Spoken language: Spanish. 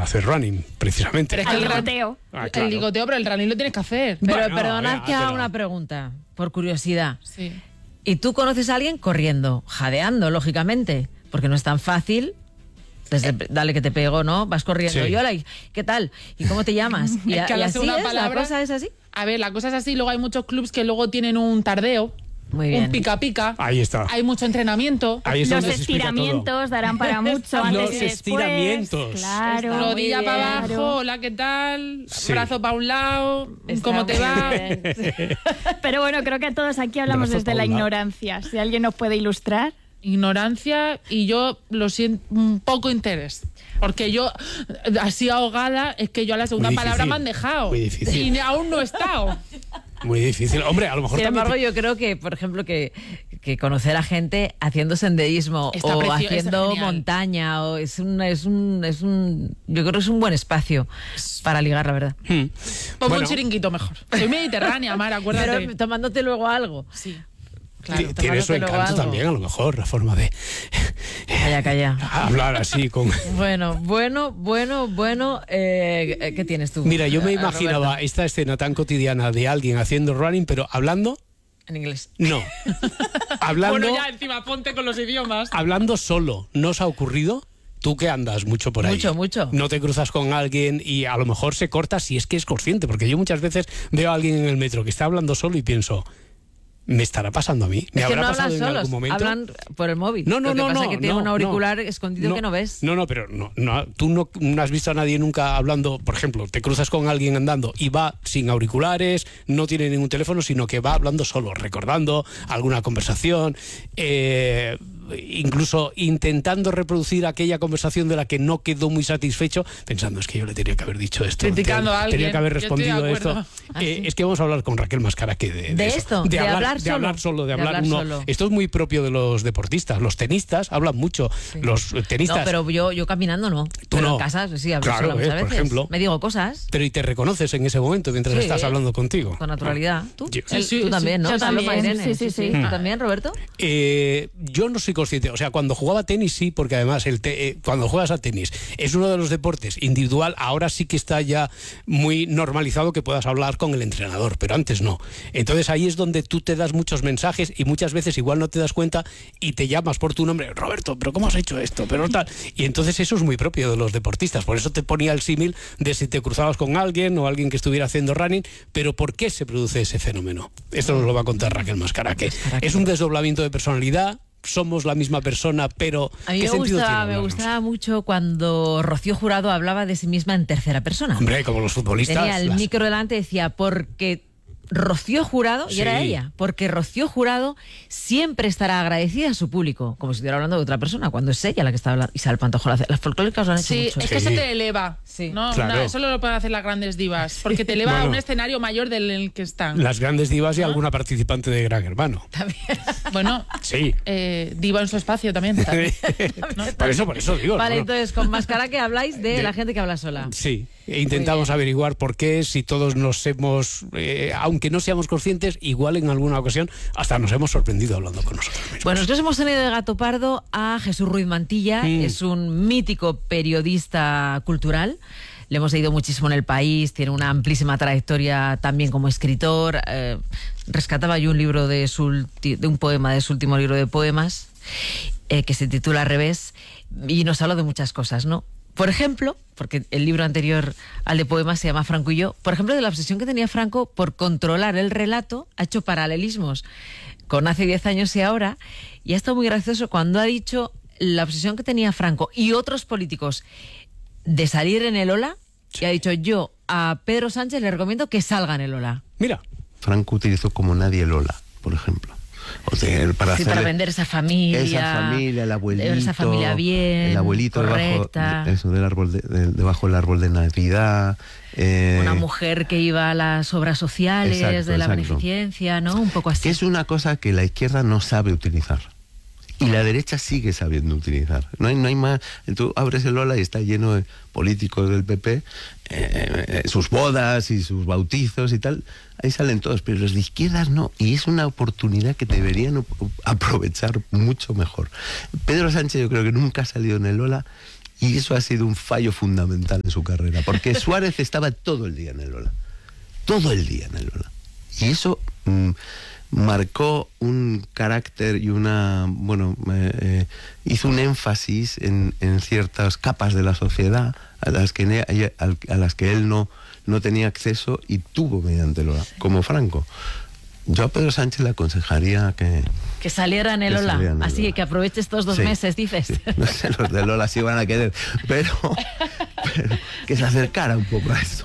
hacer running, precisamente. Pero es que el ligoteo. Claro. El ligoteo, pero el running lo tienes que hacer. Pero Bueno, perdonad que haga pero- una pregunta, por curiosidad. Sí. ¿Y tú conoces a alguien corriendo, jadeando, lógicamente? Porque no es tan fácil. Dale que te pego, ¿no? Vas corriendo. Sí. Y hola, ¿qué tal? ¿Y cómo te llamas? Y, Es que a la así segunda es, palabra- la cosa es así. A ver, la cosa es así. Luego hay muchos clubs que luego tienen un tardeo. Muy bien. Un pica-pica. Ahí está. Hay mucho entrenamiento. Ahí es Los donde se explica todo. estiramientos darán para mucho antes Los y después. estiramientos. Claro. Está muy Rodilla bien. para abajo, Claro. hola, ¿qué tal? Sí. Brazo para un lado, Está ¿cómo te muy va? bien. Pero bueno, creo que todos aquí hablamos Brazo desde pa' la un lado. ignorancia. Si alguien nos puede ilustrar. Ignorancia y yo lo siento, un poco interés. Porque yo, así ahogada, es que yo a la segunda Muy palabra difícil. me han dejado. Muy difícil. Y aún no he estado. Muy difícil. Hombre, a lo mejor Sin también embargo, yo creo que, por ejemplo, que conocer a gente haciendo senderismo Está o está haciendo genial. montaña o yo creo que es un buen espacio para ligar, la verdad. Ponme Bueno. un chiringuito mejor. Soy mediterránea, Mar, acuérdate. Pero tomándote luego algo. Sí. Claro, tiene su tomándote luego encanto algo. también, a lo mejor, la forma de Calla. hablar así con... Bueno, ¿qué tienes tú? Mira, yo me Roberto? imaginaba esta escena tan cotidiana de alguien haciendo running, pero hablando, En inglés. no. Hablando, Bueno, ya encima ponte con los idiomas. hablando solo. ¿No os ha ocurrido? Tú que andas mucho por ahí. Mucho. No te cruzas con alguien y a lo mejor se corta si es que es consciente, porque yo muchas veces veo a alguien en el metro que está hablando solo y pienso, ¿me estará pasando a mí? ¿Me Es que habrá no pasado hablan en solos, algún momento? hablan por el móvil. No, Lo que pasa es que tiene un auricular no. escondido que no ves. No, pero tú no has visto a nadie nunca hablando, por ejemplo, te cruzas con alguien andando y va sin auriculares, no tiene ningún teléfono, sino que va hablando solo, recordando alguna conversación, incluso intentando reproducir aquella conversación de la que no quedó muy satisfecho, pensando, es que yo le tenía que haber dicho esto. Criticando a alguien. Tenía que haber Yo estoy de respondido acuerdo. esto. ¿Ah, sí? Es que vamos a hablar con Raquel Mascaraque de eso. esto, de hablar de hablar solo, de hablar uno. solo. Esto es muy propio de los deportistas. Los tenistas hablan mucho. Los tenistas. No, pero yo caminando no. Tú pero no. en casa sí hablo Claro, sola muchas por veces. ejemplo. Me digo cosas Pero y te reconoces en ese momento mientras Sí. estás hablando contigo. con naturalidad. ¿Tú? Yo- Tú también, ¿no? Yo Paloma, también, Irene. sí. ¿Tú también, Roberto? Yo no soy consciente, o sea, cuando jugaba tenis sí, porque además cuando juegas a tenis es uno de los deportes individual, ahora sí que está ya muy normalizado que puedas hablar con el entrenador, pero antes no. Entonces ahí es donde tú te das muchos mensajes y muchas veces igual no te das cuenta y te llamas por tu nombre, Roberto, pero ¿cómo has hecho esto? Pero tal. Y entonces eso es muy propio de los deportistas, por eso te ponía el símil de si te cruzabas con alguien o alguien que estuviera haciendo running, pero ¿por qué se produce ese fenómeno? Esto nos lo va a contar Raquel Mascaraque. Es un desdoblamiento de personalidad. Somos la misma persona, pero A mí ¿qué me sentido tiene gustaba hablarnos? mucho cuando Rocío Jurado hablaba de sí misma en tercera persona. Hombre, como los futbolistas. Tenía el micro delante y decía, porque Rocío Jurado, y Sí. era ella, porque Rocío Jurado siempre estará agradecida a su público, como si estuviera hablando de otra persona, cuando es ella la que está hablando. Isabel Pantoja, las folclóricas lo han hecho Sí, mucho. es que Sí. eso te eleva. Sí. ¿no? Claro. Eso lo pueden hacer las grandes divas. Porque te eleva a Bueno. un escenario mayor del en el que están. Las grandes divas y alguna participante de Gran Hermano. Bueno, Sí. diva en su espacio también. Por eso digo. Vale, ¿no? entonces con Mascaraque habláis de la gente que habla sola. Sí, intentamos averiguar por qué, si todos nos hemos, aunque no seamos conscientes, igual en alguna ocasión hasta nos hemos sorprendido hablando con nosotros mismos. Bueno, nosotros hemos tenido de gato pardo a Jesús Ruiz Mantilla, es un mítico periodista cultural. Le hemos leído muchísimo en El País, tiene una amplísima trayectoria también como escritor. Rescataba yo un libro de un poema de su último libro de poemas, que se titula Al revés, y nos habla de muchas cosas, ¿no? Por ejemplo, porque el libro anterior al de poemas se llama Franco y yo, por ejemplo, de la obsesión que tenía Franco por controlar el relato, ha hecho paralelismos con hace 10 años y ahora, y ha estado muy gracioso cuando ha dicho la obsesión que tenía Franco y otros políticos de salir en el Ola, y ha dicho, yo a Pedro Sánchez le recomiendo que salga en el Ola. Mira, Franco utilizó como nadie Lola, por ejemplo. O sea, para, Sí, hacerle para vender esa familia. el abuelito. Esa familia bien, El abuelito correcta. debajo del árbol de Navidad. Una mujer que iba a las obras sociales, Exacto, de la exacto. beneficencia, ¿no? Un poco así. Que es una cosa que la izquierda no sabe utilizar. Y la derecha sigue sabiendo utilizar. No hay más. Tú abres el Ola y está lleno de políticos del PP, sus bodas y sus bautizos y tal. Ahí salen todos, pero los de izquierdas no. Y es una oportunidad que deberían aprovechar mucho mejor. Pedro Sánchez yo creo que nunca ha salido en el Ola Y eso ha sido un fallo fundamental en su carrera, porque Suárez estaba todo el día en el Lola. Todo el día en el Lola. Y eso marcó un carácter y hizo un énfasis en ciertas capas de la sociedad a las que él no tenía acceso y tuvo mediante Lola, como Franco. Yo a Pedro Sánchez le aconsejaría que saliera en el Lola. Así que aproveche estos 2 meses, dices. Sí. No sé, los de Lola sí van a querer, pero que se acercara un poco a esto.